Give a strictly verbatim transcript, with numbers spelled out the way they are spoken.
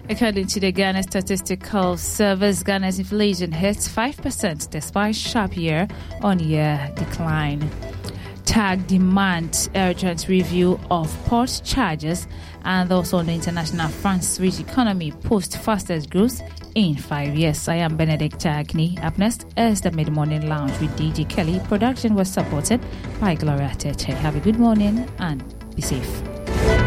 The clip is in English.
According to the Ghana Statistical Service, Ghana's inflation hits five percent despite sharp year-on-year decline. TAG demands urgent review of port charges, and also on the international front, Swedish economy post fastest growth in five years. I am Benedict Agni. Up next is the Mid-Morning Lounge with D J Kelly. Production was supported by Gloria Teche. Have a good morning and be safe.